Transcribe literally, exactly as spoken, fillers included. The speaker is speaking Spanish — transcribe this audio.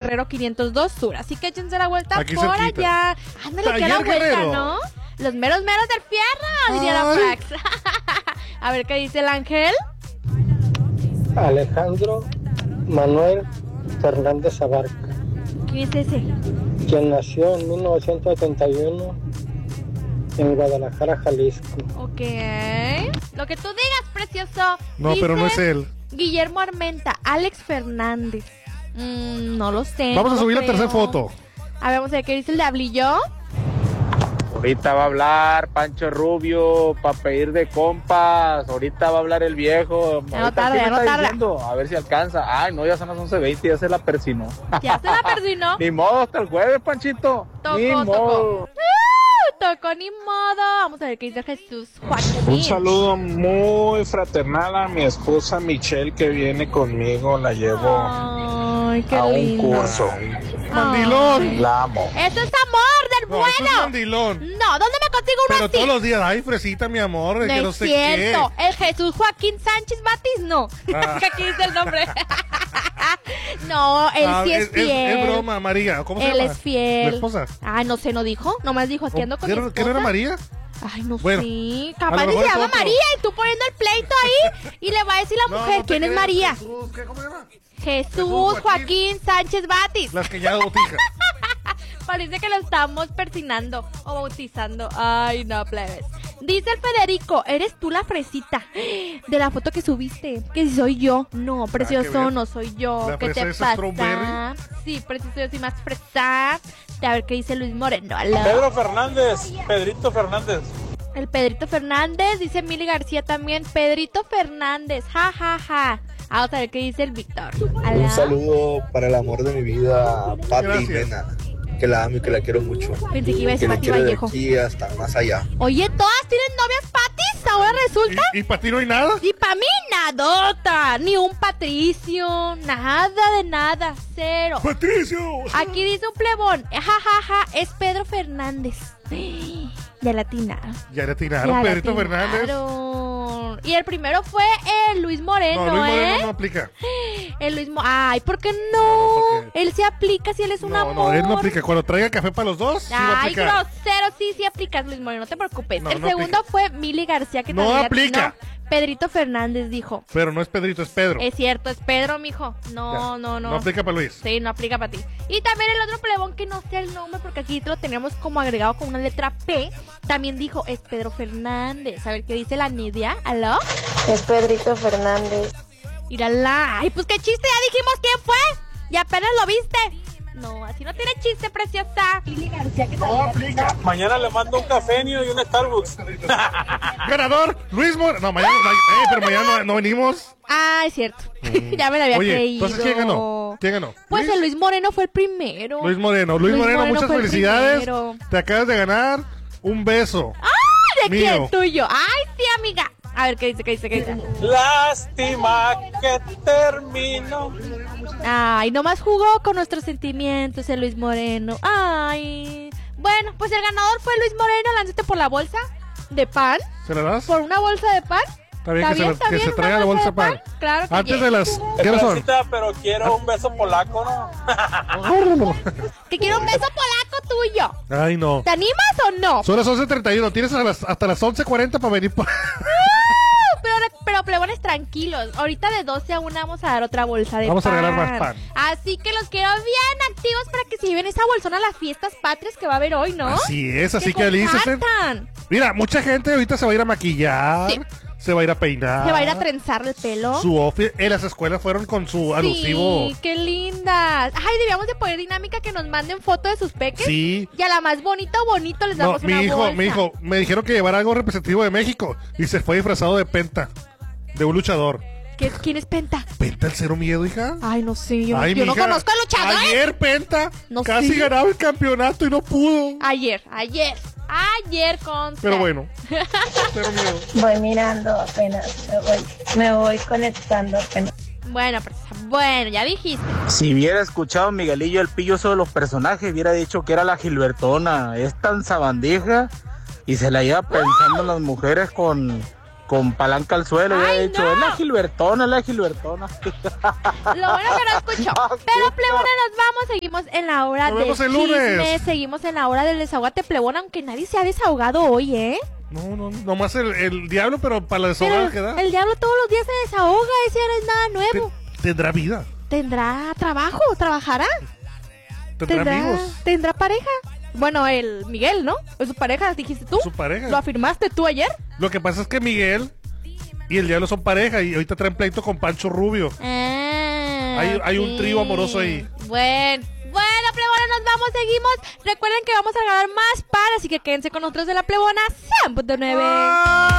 Guerrero quinientos dos Sur. Así que échense la vuelta Aquí por cerquita. allá. Ándale, que a la vuelta, Guerrero. ¿no? Los meros meros del fierro, diría la Ay. Pax. A ver qué dice el ángel. Alejandro Manuel Fernández Abarca, ¿Quién es ese? quien nació en mil novecientos setenta y uno en Guadalajara, Jalisco. Ok. Lo que tú digas, precioso. No, Dice pero no es él. Guillermo Armenta, Alex Fernández. Mm, no lo sé. Vamos no a subir lo la tercera creo. foto. A ver, vamos a ver qué dice el de Hablillo. Ahorita va a hablar Pancho Rubio para pedir de compas. Ahorita va a hablar el viejo. Ya no Ahorita, tarda, ¿qué ya me no está tarda. diciendo? A ver si alcanza. Ay, no, ya son las once veinte, ya se la persinó. Ya se la persinó. Ni modo, hasta el jueves, Panchito. Tocó, Ni tocó. modo. ¡Uh! Tocó ni modo. Vamos a ver qué dice Jesús Joaquín. Un saludo muy fraternal a mi esposa Michelle que viene conmigo, la llevo Ay, qué a un lindo. curso. Mandilón. La amo. Eso es amor del No, eso es bueno. mandilón. No, ¿dónde me consigo uno Pero así? todos los días, ay, fresita, mi amor, No que no es sé cierto. qué. El Jesús Joaquín Sánchez Batis, no. Ah. Que aquí dice el nombre. No, él Ah, sí es, es, fiel. es broma, María. ¿Cómo se Él llama? es fiel. ¿La esposa? Ay, no sé, no dijo. Nomás dijo, aquí ando con ¿Qué mi no- ¿Qué no era esposa. María? Ay, no Bueno, sé. a lo Capaz ni mejor se es llama otro. María y tú poniendo el pleito ahí y le va a decir la No, mujer no te quién es creas, María. Jesús, ¿qué? ¿Cómo se llama? Jesús, Jesús Joaquín. Joaquín Sánchez Batis. Las que ya bautija. Parece que lo estamos persinando o bautizando. Ay, no, plebes. Dice el Federico, eres tú la fresita de la foto que subiste. Que si soy yo. No, precioso, ver. no soy yo. ¿La ¿Qué fresa te es pasa? strawberry? Sí, precioso, yo soy más fresa. A ver qué dice Luis Moreno. Aló. Pedro Fernández, Pedrito Fernández. El Pedrito Fernández, dice Mili García también. Pedrito Fernández, ja, ja, ja. Vamos a ver qué dice el Víctor. Aló. Un saludo para el amor de mi vida, Pati Gracias. Mena, que la amo y que la quiero mucho. Pensé que iba a Que decir la Pati quiero de Vallejo. aquí hasta más allá. Oye, ¿todas tienen novias Patis? Ahora resulta. ¿Y, y para ti no hay nada? Y para mí nadota, ni un Patricio, nada de nada, cero. ¡Patricio! Aquí dice un plebón, jajaja, es Pedro Fernández. Ya la atinaron. Ya le Ya tiraron la Pedrito Fernández. atinaron. Y el primero fue el Luis Moreno, No, Luis Moreno ¿eh? no aplica. El Luis Mo- Ay, ¿por qué no? No, no, porque- Él se aplica si él es un No, amor. no, él no aplica. Cuando traiga café para los dos, sí va a Ay, aplicar. grosero, sí, sí aplicas, Luis Moreno, no te preocupes. No, el no segundo aplica. fue Mili García, que No también aplica. atinó. Pedrito Fernández dijo. Pero no es Pedrito, es Pedro. Es cierto, es Pedro, mijo. No, Ya. no, no. No aplica para Luis. Sí, no aplica para ti. Y también el otro plebón que no sé el nombre porque aquí lo tenemos como agregado con una letra P. También dijo, es Pedro Fernández. A ver qué dice la Nidia. ¿Aló? Es Pedrito Fernández. Mírala. Ay, pues qué chiste, ya dijimos quién fue. Y apenas lo viste. No, así no tiene chiste, preciosa. No aplica. Mañana le mando un cafenio y un Starbucks. Ganador, Luis Moreno. No, mañana, no, eh, pero mañana no, no venimos. Ah, es cierto. ya me la había Oye, creído. entonces, ¿quién ganó? ¿Quién ganó? Pues ¿Luis? el Luis Moreno fue el primero. Luis Moreno. Luis, Luis Moreno, Moreno muchas fue el felicidades. primero. Te acabas de ganar un beso. ¡Ay, de mío. quién? Tuyo. Ay, sí, amiga. A ver, ¿qué dice? ¿Qué dice? ¿Qué dice? Lástima que termino. Ay, nomás jugó con nuestros sentimientos el Luis Moreno. Ay. Bueno, pues el ganador fue Luis Moreno. Lánzate por la bolsa de pan. ¿Se la das? Por una bolsa de pan. Está bien que se, la- está que bien, se una traiga la bolsa de pan. pan. Claro que Antes yes. de las... ¿Qué hora son? Espérate, pero quiero un beso polaco, ¿no? Que quiero un beso polaco tuyo. Ay, no. ¿Te animas o no? Son las once treinta y uno. Tienes a las- hasta las once cuarenta para venir por... Pero, pero plebones tranquilos. Ahorita de doce a una vamos a dar otra bolsa de Vamos a pan. regalar más pan. Así que los quiero bien activos para que se lleven esa bolsona a las fiestas patrias que va a haber hoy, ¿no? Así es, así que alícense. compartan. Mira, mucha gente ahorita se va a ir a maquillar, Sí. se va a ir a peinar. Se va a ir a trenzar el pelo. Su outfit. En las escuelas fueron con su alusivo. Sí, qué lindas. Ay, debíamos de poner dinámica que nos manden foto de sus peques. Sí. Y a la más bonita o bonito les No, damos mi una hijo, bolsa. mi hijo, me dijeron que llevara algo representativo de México y se fue disfrazado de Penta, de un luchador. ¿Qué- ¿Quién es Penta? ¿Penta el cero miedo, hija? Ay, no sé, yo, Ay, yo no mija, conozco al luchador. Ayer Penta No casi sé. ganaba el campeonato y no pudo. Ayer, ayer, ayer con... Pero bueno, cero miedo. Voy mirando apenas. Me voy, me voy conectando apenas. Bueno, pues, bueno, ya dijiste. Si hubiera escuchado Miguelillo el pillo sobre los personajes, hubiera dicho que era la Gilbertona. Es tan sabandija y se la lleva pensando en las mujeres con, con palanca al suelo. Ay, Hubiera dicho, no. es la Gilbertona, es la Gilbertona. Lo bueno que no escuchó. Pero plebona, nos vamos. Seguimos en la hora Nos del vemos el chisme. lunes. Seguimos en la hora del desahogate plebona, aunque nadie se ha desahogado hoy, ¿eh? No, no, nomás el, el diablo, pero para la Pero desahogar que da. el diablo todos los días se desahoga. Ese ya no es nada nuevo. Te- Tendrá vida. ¿Tendrá trabajo? ¿Trabajará? Tendrá amigos. ¿Tendrá pareja? Bueno, el Miguel, ¿no? ¿Es su pareja? ¿Dijiste tú? Su pareja. ¿Lo afirmaste tú ayer? Lo que pasa es que Miguel y el diablo son pareja y ahorita traen pleito con Pancho Rubio. Ah, Hay- hay un ok. trío amoroso ahí. Bueno, bueno, plebona, nos vamos, seguimos. Recuerden que vamos a regalar más par, así que quédense con nosotros de la plebona cien punto nueve.